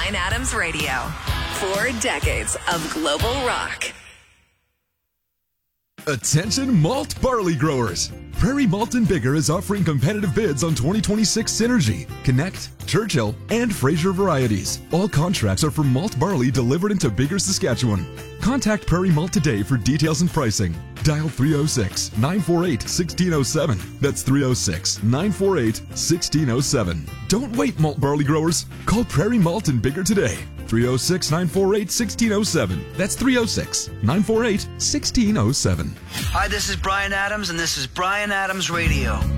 Bryan Adams Radio. 4 decades of global rock. Attention malt barley growers. Prairie Malt and Bigger is offering competitive bids on 2026 Synergy, Connect, Churchill, and Fraser varieties. All contracts are for malt barley delivered into Bigger, Saskatchewan. Contact Prairie Malt today for details and pricing. Dial 306-948-1607. That's 306-948-1607. Don't wait, malt barley growers. Call Prairie Malt and Bigger today. 306-948-1607. That's 306-948-1607. Hi, this is Bryan Adams, and this is Bryan Adams Radio.